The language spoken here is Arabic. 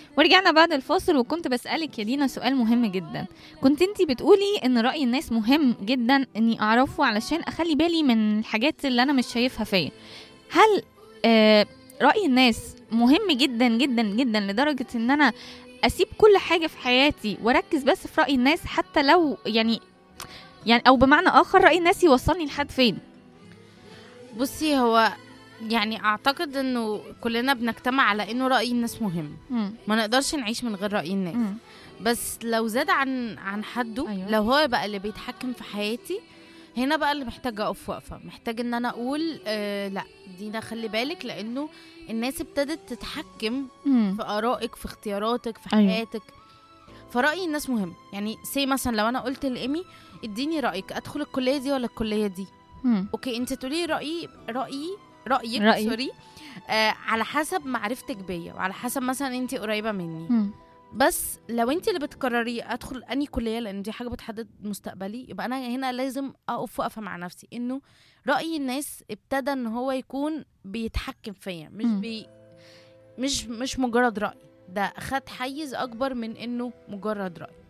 ورجعنا بعد الفاصل، وكنت بسألك يا دينا سؤال مهم جدا. كنت انتي بتقولي ان رأي الناس مهم جدا اني اعرفه علشان اخلي بالي من الحاجات اللي انا مش شايفها فيا. هل رأي الناس مهم جدا جدا جدا لدرجة ان انا اسيب كل حاجة في حياتي واركز بس في رأي الناس، حتى لو يعني او بمعنى اخر رأي الناس يوصلني لحد فين؟ بصي، هو يعني اعتقد انه كلنا بنجتمع على انه رأي الناس مهم. ما نقدرش نعيش من غير رأي الناس. بس لو زاد عن حده، أيوة. لو هو بقى اللي بيتحكم في حياتي، هنا بقى اللي محتاجة اقف وقفة، محتاج ان انا اقول لا دينا خلي بالك، لانه الناس ابتدت تتحكم في آرائك، في اختياراتك، في حياتك. فرأي الناس مهم. يعني مثلا لو انا قلت لإيمي اديني رأيك، ادخل الكلية دي ولا الكلية دي؟ اوكي، انت تقولي رأيك سوري، على حسب معرفتك بيا، وعلى حسب مثلا انت قريبة مني. بس لو انت اللي بتقرري ادخل اني كلية، لان دي حاجة بتحدد مستقبلي، يبقى انا هنا لازم اقف وقفة مع نفسي، انه رأي الناس ابتدى ان هو يكون بيتحكم فيا، مش مجرد رأي، ده خد حيز اكبر من انه مجرد رأي.